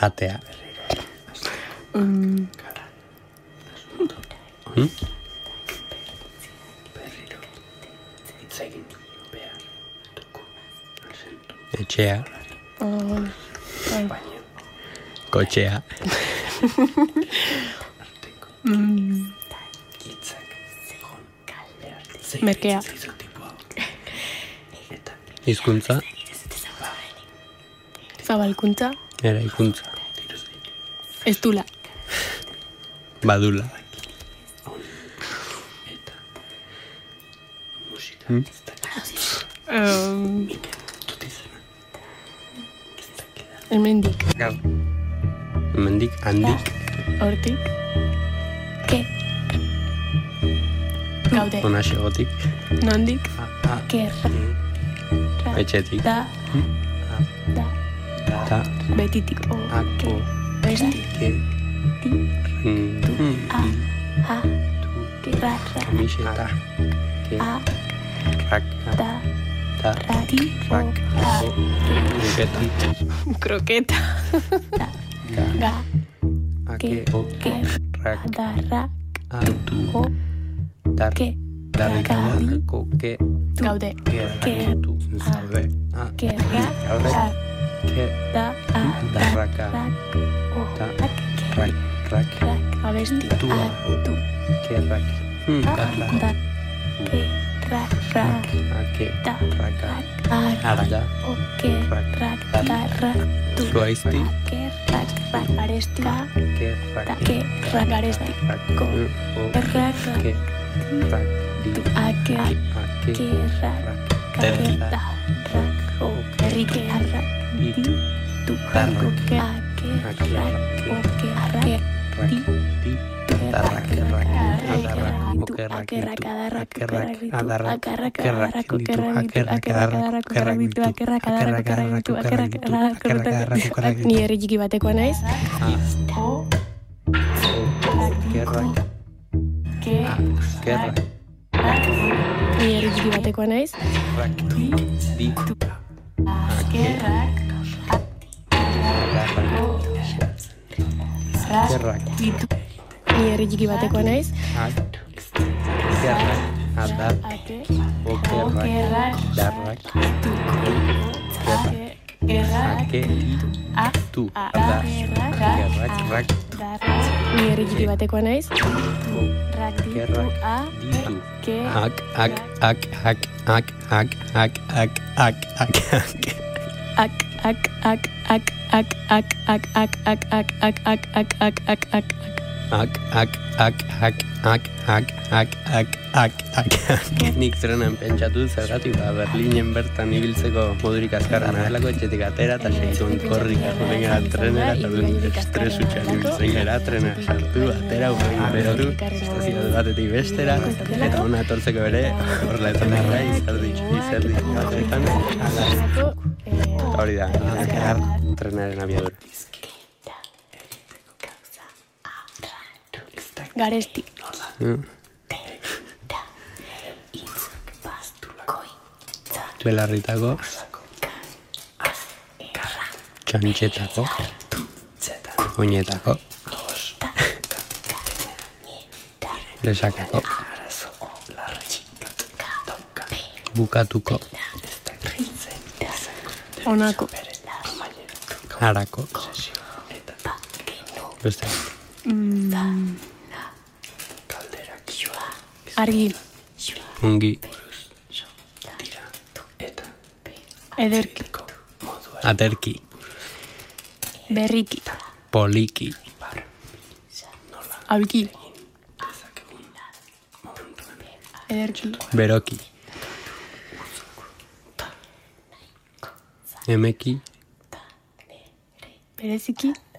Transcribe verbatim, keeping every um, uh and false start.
Jatea. Mm. Hmm? Etxea. Oh, bai. Kotxea. Mm. Merkea. Hizkuntza. Zabalkuntza. Eraikuntza. Estula. Badula. Hmm? Um, Hemendik. Hemendik, handik. Hortik. Ke. Gaude. Onaxegotik. Nondik. A, a, Kerra. Etxetik. Da. Da. Ta, Betitik. O. ako, Besti. ke, Ti. mm, A. Ha. Ke. Ra. Ra. kamiseta, ke, A. rak, Da. ta, Ra. Ti. O. rak, A. o, kroketa, Croqueta. Da. Ga. ake, o, Ke. rak, Da. Ra. a, tu, O. dar, Ke. darrik, Gaude. darrako, ke, Gaude. ke, Ke. tu, zaude, a, Ke. Ra. gaude, Ra. ke, Da. A. darraka, Rak. O. ta, Rak. Ke. rak, rak, Rak. Abesti. Tua. A. Tu. ke, rak, hmm, darra, Da. Ke. Rak. Rak. ake, Da. raka, Rak. A. arda, O. Ke. Rak. Rak. Da. Rak. Tu. zuaizti, Ke. Rak. Rak. Aresti. Ka. ke, rak, Da. Ke. Rak. Aresti. rak, Ko. o, Rak. ke, rak, di, A. Ke. ake, Ke. Rak. rak, Ke. Da. Rak. O. Ri. Ke. Rak. di, Di. Tu. Darrak. Ke. A. Ke. ake, Rak. ke, O. Ke. Rak. rak, Di. di, darrak, rak, adarrak, oke, rak, ditu, ake, rak, adarrak, oke, rak, ditu, ake, rak, adarrak, oke, rak, ditu, ake, rak, adarrak, oke, rak, ditu, ake, rak, adarrak, oke, rak, ditu, Ni herri txiki batekoa naiz. O. oke, rak, Ke. oke, rak, Ni herri txiki batekoa naiz. rak, di, ake, Rak. adarrak, oke, rak, Ni herri txiki batekoa naiz. ak, oke, rak, adar, Ake. oke, rak, darrak, ake, ditu, adar, oke, rak, rak, Ni herri txiki batekoa naiz. Rak oke, ditu rak, a. ditu, Ke. ak, ak, ak, ak, ak, ak, ak, ak, ak, ak, ak, Ak. Ak. Ak. Ak. Ak. Ak. Ak. Ak. Ak. Ak. Ak. Ak. Ak. Ak. Ak. Ak. ak, ak, ak, ak, ak, ak, ak, ak, ak, ak, ak. Nik trenan pentsatu zergatik ba, Berlinen bertan ibiltzeko modurik azkarra nahelako etxetik atera eta segituen korrika joan gara trenera eta duen estres utxan ibiltzen gara trena sartu, atera, urrein berotu, estazio batetik bestera eta hona etortzeko ere horrela etorri gara izerdi, izerdi batetan ala, eta hori da, azkar trenaren abiadura. Garesti. Mm. Belarritako, txantxetako, oinetako, lesakako, bukatuko, Honako. harako, beste, Mm. Argi. ongi, Ederki. aterki, Berriki. poliki, Aulki. Ederki. beroki, emeki, Bereziki.